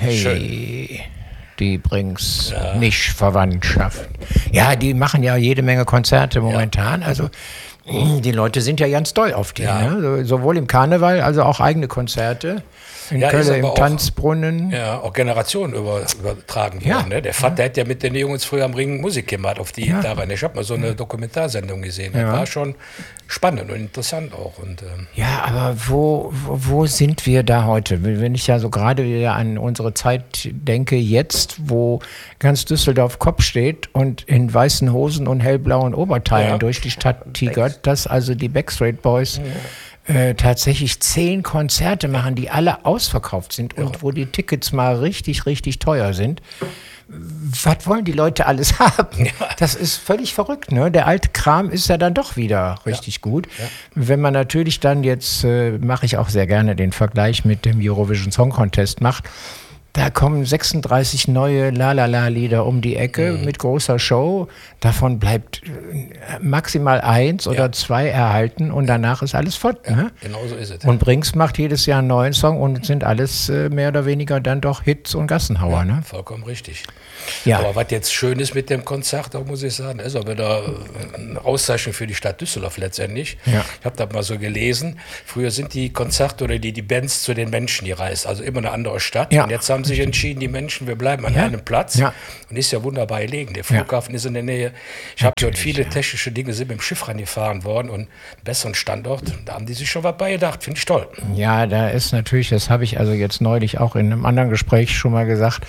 Hey, die Brings nicht Verwandtschaft. Ja, die machen ja jede Menge Konzerte momentan. Also die Leute sind ja ganz doll auf die. Ne? Sowohl im Karneval, also auch eigene Konzerte. In Köln im Tanzbrunnen. Ja, auch Generationen übertragen worden. Ne? Der Vater hat ja mit den Jungs früher am Ring Musik gemacht auf die daran. Ich habe mal so eine Dokumentarsendung gesehen. Das war schon spannend und interessant auch. Und, ja, aber wo sind wir da heute? Wenn ich ja so gerade wieder an unsere Zeit denke, jetzt, wo ganz Düsseldorf Kopf steht und in weißen Hosen und hellblauen Oberteilen durch die Stadt tigert, dass also die Backstreet Boys tatsächlich 10 Konzerte machen, die alle ausverkauft sind und wo die Tickets mal richtig, richtig teuer sind. Was wollen die Leute alles haben? Ja. Das ist völlig verrückt. Ne? Der alte Kram ist ja dann doch wieder richtig gut. Ja. Wenn man natürlich dann jetzt, mache ich auch sehr gerne den Vergleich mit dem Eurovision Song Contest macht, da kommen 36 neue La-La-La-Lieder um die Ecke mit großer Show. Davon bleibt maximal 1 oder 2 erhalten und danach ist alles fort. Ja, ne? Genau so ist es. Und Brings macht jedes Jahr einen neuen Song und sind alles mehr oder weniger dann doch Hits und Gassenhauer. Ja, ne? Vollkommen richtig. Ja. Aber was jetzt schön ist mit dem Konzert, da muss ich sagen, ist auch wieder eine Auszeichnung für die Stadt Düsseldorf letztendlich. Ja. Ich habe da mal so gelesen, früher sind die Konzerte oder die Bands zu den Menschen gereist, also immer eine andere Stadt. Ja. Und jetzt haben sich entschieden, die Menschen, wir bleiben an einem Platz. Ja. Und ist ja wunderbar gelegen. Der Flughafen ist in der Nähe. Ich habe gehört, viele technische Dinge sind mit dem Schiff rangefahren worden und einen besseren Standort. Da haben die sich schon was beigedacht. Finde ich toll. Ja, da ist natürlich, das habe ich also jetzt neulich auch in einem anderen Gespräch schon mal gesagt,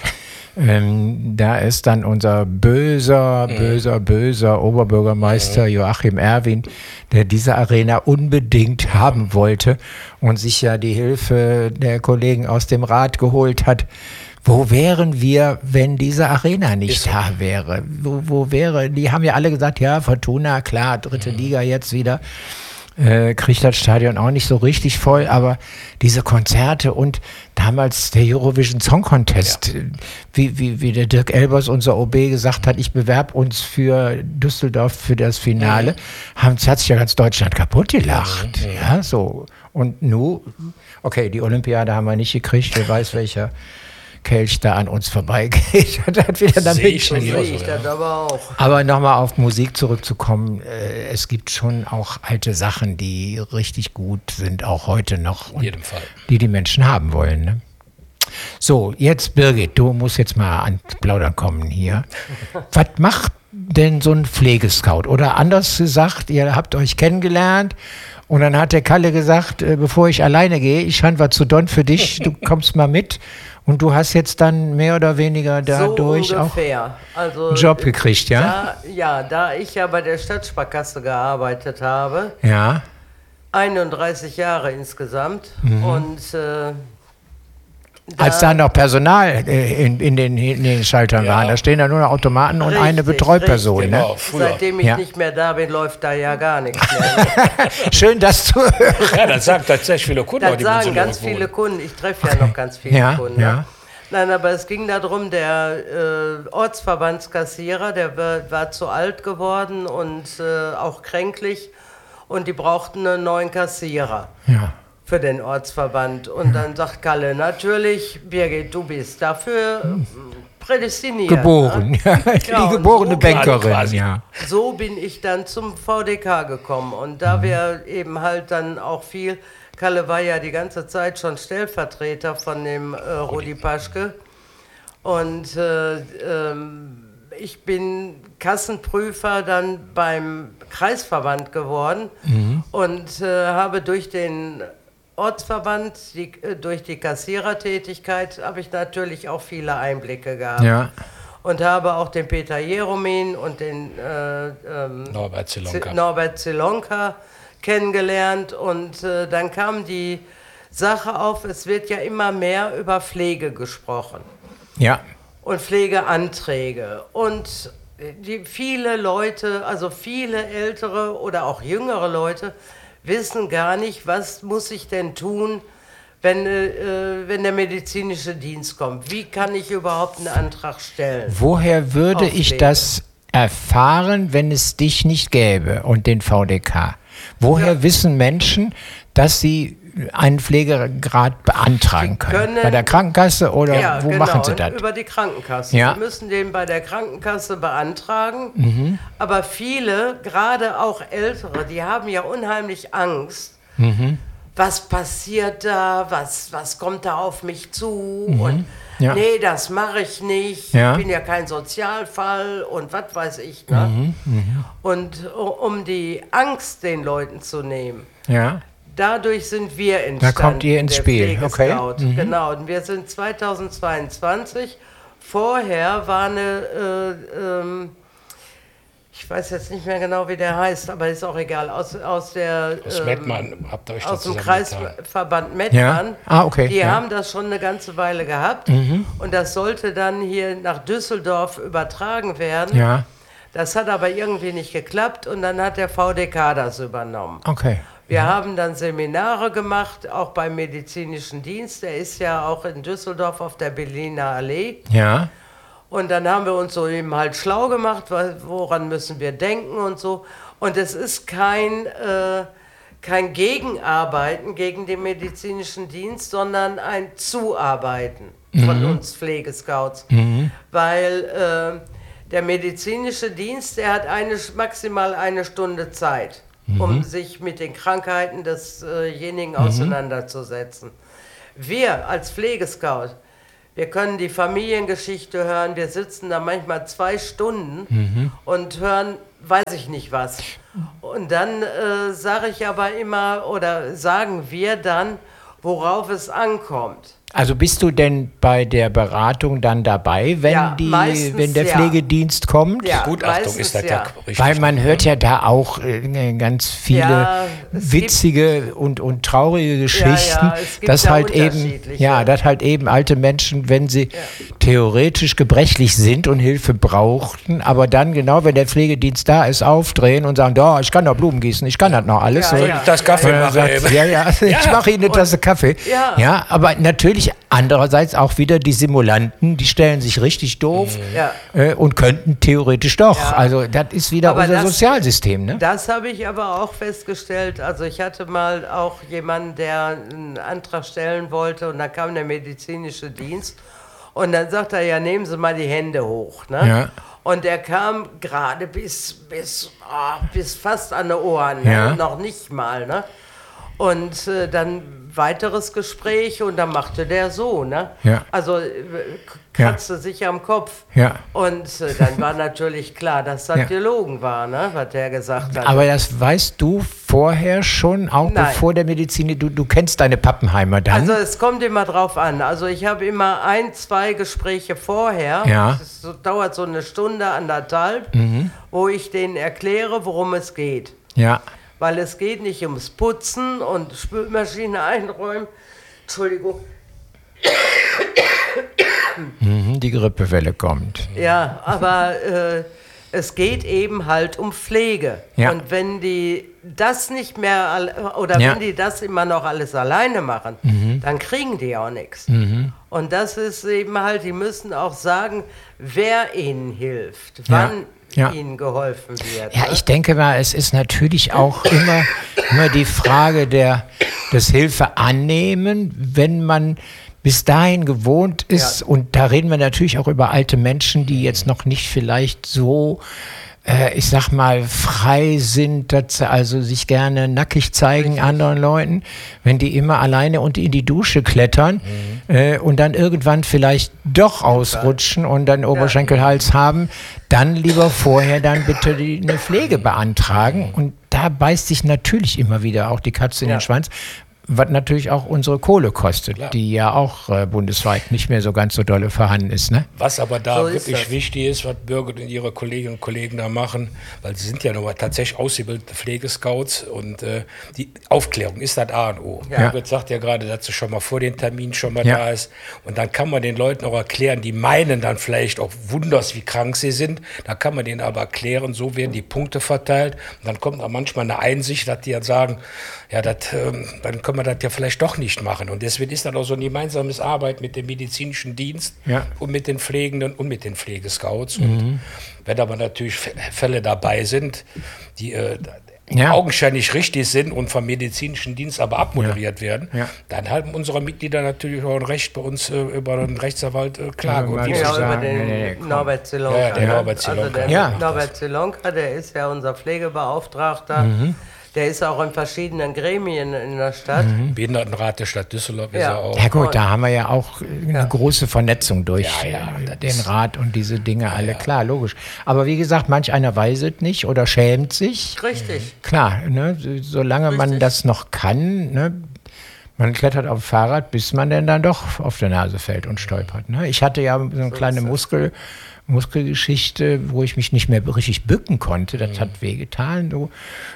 da ist dann unser böser Oberbürgermeister Joachim Erwin, der diese Arena unbedingt haben wollte und sich ja die Hilfe der Kollegen aus dem Rat geholt hat. Wo wären wir, wenn diese Arena nicht da wäre? Wo wäre, die haben ja alle gesagt, ja, Fortuna, klar, 3. Liga jetzt wieder. Kriegt das Stadion auch nicht so richtig voll, aber diese Konzerte und damals der Eurovision Song Contest, wie der Dirk Elbers, unser OB, gesagt hat, ich bewerbe uns für Düsseldorf für das Finale, hat sich ja ganz Deutschland kaputt gelacht. Ja, so. Und nun, okay, die Olympiade haben wir nicht gekriegt, wer weiß, welcher Kelch da an uns vorbeigeht. Hat wieder damit aber nochmal auf Musik zurückzukommen, es gibt schon auch alte Sachen, die richtig gut sind, auch heute noch. In jedem Fall. Die Menschen haben wollen. Ne? So, jetzt Birgit, du musst jetzt mal ans Plaudern kommen hier. Was macht denn so ein Pflegescout? Oder anders gesagt, ihr habt euch kennengelernt und dann hat der Kalle gesagt, bevor ich alleine gehe, ich habe was zu Don für dich, du kommst mal mit. Und du hast jetzt dann mehr oder weniger dadurch so auch einen Job gekriegt, ja? Da ich ja bei der Stadtsparkasse gearbeitet habe, 31 Jahre insgesamt. Und als da noch Personal in den Schaltern waren, da stehen da nur noch Automaten und eine Betreuperson. Ne? Genau, seitdem ich nicht mehr da bin, läuft da ja gar nichts mehr. Schön, dass du Ja, das sagen tatsächlich viele Kunden. Das sagen ganz viele Kunden. Ich treffe ja noch ganz viele Kunden. Ja. Nein, aber es ging darum, der Ortsverbandskassierer, der war zu alt geworden und auch kränklich und die brauchten einen neuen Kassierer. Ja. Für den Ortsverband. Und dann sagt Kalle, natürlich, Birgit, du bist dafür prädestiniert. Geboren, die geborene Bankerin. Ja. So bin ich dann zum VDK gekommen. Und da wir eben halt dann auch viel, Kalle war ja die ganze Zeit schon Stellvertreter von dem Rudi Paschke. Und ich bin Kassenprüfer dann beim Kreisverband geworden und habe durch den Ortsverband, durch die Kassierertätigkeit, habe ich natürlich auch viele Einblicke gehabt. Ja. Und habe auch den Peter Jeromin und den Norbert Zelonka kennengelernt. Und dann kam die Sache auf, es wird ja immer mehr über Pflege gesprochen. Ja. Und Pflegeanträge. Und viele Leute, also viele ältere oder auch jüngere Leute, wissen gar nicht, was muss ich denn tun, wenn der medizinische Dienst kommt. Wie kann ich überhaupt einen Antrag stellen? Woher würde ich das erfahren, wenn es dich nicht gäbe und den VDK? Woher wissen Menschen, dass sie einen Pflegegrad beantragen können? Bei der Krankenkasse oder wo machen Sie das? Über die Krankenkasse. Sie müssen den bei der Krankenkasse beantragen. Aber viele, gerade auch Ältere, die haben ja unheimlich Angst. Was passiert da? Was kommt da auf mich zu? Und nee, das mache ich nicht. Ich bin ja kein Sozialfall und was weiß ich. Ne? Und um die Angst den Leuten zu nehmen, dadurch sind wir entstanden. Da kommt ihr ins Spiel, okay. Genau, und wir sind 2022. Vorher war eine, ich weiß jetzt nicht mehr genau, wie der heißt, aber ist auch egal, aus Mettmann, habt ihr euch aus dem Kreisverband Mettmann. Die haben das schon eine ganze Weile gehabt und das sollte dann hier nach Düsseldorf übertragen werden. Das hat aber irgendwie nicht geklappt und dann hat der VDK das übernommen. Wir haben dann Seminare gemacht, auch beim medizinischen Dienst. Der ist ja auch in Düsseldorf auf der Berliner Allee. Und dann haben wir uns so eben halt schlau gemacht, woran müssen wir denken und so. Und es ist kein Gegenarbeiten gegen den medizinischen Dienst, sondern ein Zuarbeiten von uns Pflegescouts. Weil der medizinische Dienst, der hat maximal eine Stunde Zeit, um sich mit den Krankheiten desjenigen auseinanderzusetzen. Wir als Pflegescout, wir können die Familiengeschichte hören, wir sitzen da manchmal 2 Stunden und hören, weiß ich nicht was. Und dann sage ich aber immer, oder sagen wir dann, worauf es ankommt. Also bist du denn bei der Beratung dann dabei, wenn der Pflegedienst kommt? Ja, Gutachtung ist das ja richtig. Weil man hört ja da auch ganz viele witzige und traurige Geschichten, dass halt eben alte Menschen, wenn sie theoretisch gebrechlich sind und Hilfe brauchten, aber dann genau, wenn der Pflegedienst da ist, aufdrehen und sagen, ich kann doch Blumen gießen, ich kann das noch alles. Das Kaffee machen. Ich mache Ihnen eine Tasse Kaffee. Ja, aber natürlich andererseits auch wieder die Simulanten, die stellen sich richtig doof und könnten theoretisch doch. Also das ist wieder unser Sozialsystem. Ne? Das habe ich aber auch festgestellt. Also ich hatte mal auch jemanden, der einen Antrag stellen wollte und dann kam der medizinische Dienst und dann sagt er, nehmen Sie mal die Hände hoch. Ne? Und er kam gerade bis fast an die Ohren, noch nicht mal. Ne? Und dann weiteres Gespräch und dann machte der so, ne? Also kratzte sich am Kopf. Und dann war natürlich klar, dass das gelogen war, ne? Was der gesagt hat. Aber das weißt du vorher schon, auch bevor der Medizin, du kennst deine Pappenheimer dann? Also es kommt immer drauf an. Also ich habe immer 1, 2 Gespräche vorher, das dauert so eine Stunde, 1,5, wo ich denen erkläre, worum es geht. Weil es geht nicht ums Putzen und Spülmaschine einräumen. Entschuldigung. Die Grippewelle kommt. Ja, aber es geht eben halt um Pflege. Und wenn die das nicht mehr, oder wenn die das immer noch alles alleine machen, dann kriegen die auch nichts. Und das ist eben halt, die müssen auch sagen, wer ihnen hilft, wann ihnen geholfen wird. Ja, ich denke mal, es ist natürlich auch immer die Frage des Hilfeannehmen, wenn man bis dahin gewohnt ist, und da reden wir natürlich auch über alte Menschen, die jetzt noch nicht vielleicht so, ich sag mal, frei sind, dass sie also sich gerne nackig zeigen anderen Leuten, wenn die immer alleine und in die Dusche klettern und dann irgendwann vielleicht doch ausrutschen und dann Oberschenkelhals haben, dann lieber vorher dann bitte eine Pflege beantragen. Und da beißt sich natürlich immer wieder auch die Katze in den Schwanz, was natürlich auch unsere Kohle kostet, die ja auch bundesweit nicht mehr so ganz so dolle vorhanden ist. Ne? Was aber da wirklich wichtig ist, was Birgit und ihre Kolleginnen und Kollegen da machen, weil sie sind ja noch tatsächlich ausgebildete Pflegescouts und die Aufklärung ist das A und O. Birgit sagt ja gerade, dass sie schon mal vor den Termin schon mal da ist und dann kann man den Leuten auch erklären, die meinen dann vielleicht auch wunders, wie krank sie sind, da kann man denen aber erklären, so werden die Punkte verteilt und dann kommt auch manchmal eine Einsicht, dass die dann sagen, dann können wir das ja vielleicht doch nicht machen. Und deswegen ist dann auch so ein gemeinsames Arbeit mit dem medizinischen Dienst und mit den Pflegenden und mit den Pflegescouts. Und wenn aber natürlich Fälle dabei sind, die augenscheinlich richtig sind und vom medizinischen Dienst aber abmoderiert werden, dann haben unsere Mitglieder natürlich auch ein Recht, bei uns über einen Rechtsanwalt klagen. Über den Norbert Zelonka. Norbert Zelonka, der ist ja unser Pflegebeauftragter. Der ist auch in verschiedenen Gremien in der Stadt. Behindertenrat der Stadt Düsseldorf ist er auch. Ja gut, da haben wir ja auch eine große Vernetzung durch den Rat und diese Dinge alle. Klar, logisch. Aber wie gesagt, manch einer weiß es nicht oder schämt sich. Richtig. Klar, ne, solange man das noch kann, ne, man klettert auf dem Fahrrad, bis man dann doch auf der Nase fällt und stolpert. Ne? Ich hatte ja so eine kleine Muskelgeschichte, wo ich mich nicht mehr richtig bücken konnte. Das hat wehgetan, so,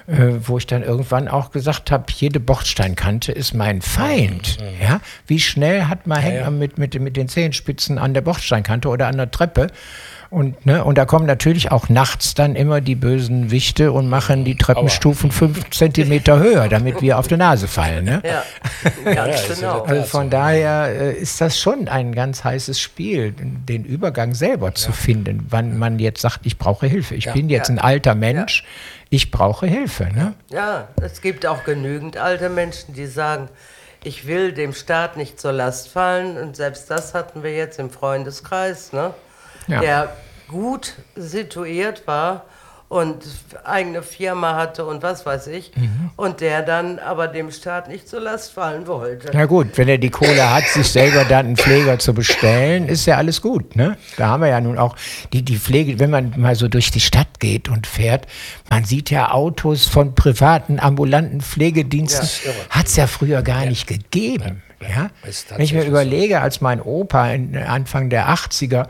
wo ich dann irgendwann auch gesagt habe, jede Bordsteinkante ist mein Feind. Ja? Wie schnell hat man hängt mit den Zehenspitzen an der Bordsteinkante oder an der Treppe. Und da kommen natürlich auch nachts dann immer die bösen Wichte und machen die Treppenstufen 5 Zentimeter höher, damit wir auf die Nase fallen. Ne? Ja, ganz genau. Also von daher ist das schon ein ganz heißes Spiel, den Übergang selber zu finden, wann man jetzt sagt, ich brauche Hilfe. Ich bin jetzt ein alter Mensch, ich brauche Hilfe. Ne? Ja, es gibt auch genügend alte Menschen, die sagen, ich will dem Staat nicht zur Last fallen. Und selbst das hatten wir jetzt im Freundeskreis, ne? Der gut situiert war und eigene Firma hatte und was weiß ich, und der dann aber dem Staat nicht zur Last fallen wollte. Na gut, wenn er die Kohle hat, sich selber dann einen Pfleger zu bestellen, ist ja alles gut. Ne? Da haben wir ja nun auch die Pflege, wenn man mal so durch die Stadt geht und fährt, man sieht ja Autos von privaten, ambulanten Pflegediensten, hat es ja früher gar nicht gegeben. Ja? Wenn ich mir überlege, als mein Opa Anfang der 80er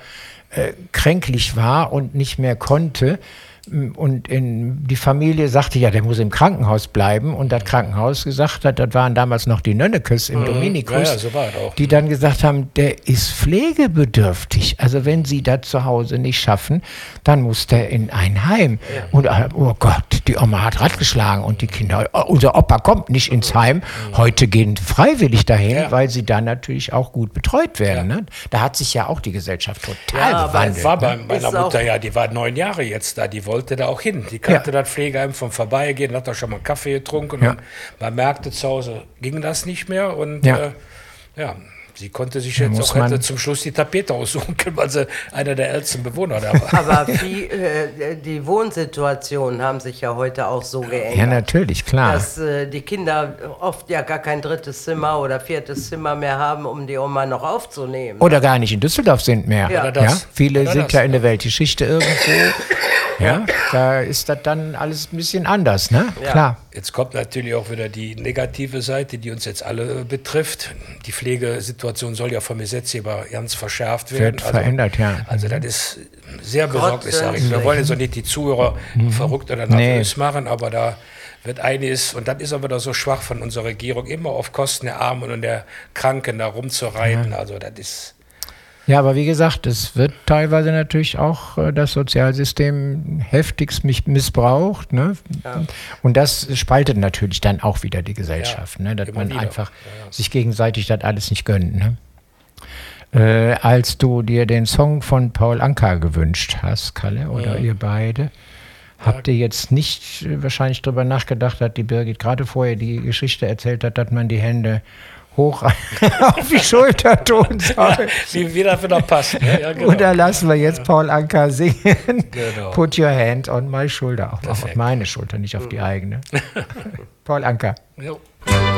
kränklich war und nicht mehr konnte und die Familie sagte, ja, der muss im Krankenhaus bleiben und das Krankenhaus gesagt hat, das waren damals noch die Nönnekes im Dominikus, so war das auch. Die dann gesagt haben, der ist pflegebedürftig, also wenn sie das zu Hause nicht schaffen, dann muss der in ein Heim und oh Gott, die Oma hat Rad geschlagen und die Kinder, unser Opa kommt nicht ins Heim, heute gehen freiwillig dahin, weil sie dann natürlich auch gut betreut werden. Ne? Da hat sich ja auch die Gesellschaft total gewandelt. War bei meiner Mutter die war 9 Jahre jetzt da, die wollte da auch hin. Die kannte das Pflegeheim vom Vorbeigehen, hat da schon mal einen Kaffee getrunken und man merkte, zu Hause ging das nicht mehr und sie konnte sich jetzt auch zum Schluss die Tapete aussuchen, weil sie einer der ältesten Bewohner da war. Aber die Wohnsituationen haben sich ja heute auch so geändert. Ja, natürlich, klar. Dass die Kinder oft ja gar kein 3. Zimmer oder 4. Zimmer mehr haben, um die Oma noch aufzunehmen. Oder gar nicht in Düsseldorf sind mehr. Ja. Viele sind ja in der Weltgeschichte irgendwo. Ja, da ist das dann alles ein bisschen anders, ne? Ja. Klar. Jetzt kommt natürlich auch wieder die negative Seite, die uns jetzt alle betrifft. Die Pflegesituation soll ja vom Gesetzgeber ganz verschärft werden. Wird verändert, ja. Also das ist sehr besorgniserregend. Wir wollen jetzt auch nicht die Zuhörer verrückt oder nervös machen, aber da wird einiges, und das ist aber wieder so schwach von unserer Regierung, immer auf Kosten der Armen und der Kranken da rumzureiten. Also das ist... Ja, aber wie gesagt, es wird teilweise natürlich auch das Sozialsystem heftigst missbraucht. Ne? Ja. Und das spaltet natürlich dann auch wieder die Gesellschaft, ne? Dass man einfach sich gegenseitig das alles nicht gönnt. Ne? Als du dir den Song von Paul Anka gewünscht hast, Kalle, oder ihr beide, habt ihr jetzt nicht wahrscheinlich drüber nachgedacht, dass die Birgit gerade vorher die Geschichte erzählt hat, dass man die Hände hoch auf die Schulter tun soll. Wie das wieder passt. Ne? Ja, genau. Und da lassen wir jetzt Paul Anka singen. Genau. Put your hand on my shoulder. Auch auf meine Schulter, nicht auf die eigene. Paul Anka. Jo.